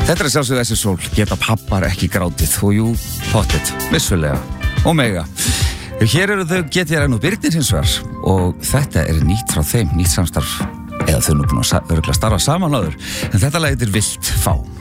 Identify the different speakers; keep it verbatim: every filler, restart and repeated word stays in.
Speaker 1: Þetta er sjálfsögðu þessi sól, geta pappar ekki grátið og jú, pottet, vissulega og mega. Hér eru þau G T R N og Birnir hins vegar og þetta er nýtt frá þeim, nýtt samstarf eða þau nú búin að örgulega starfa saman áður en þetta lag heitir Vilt fá.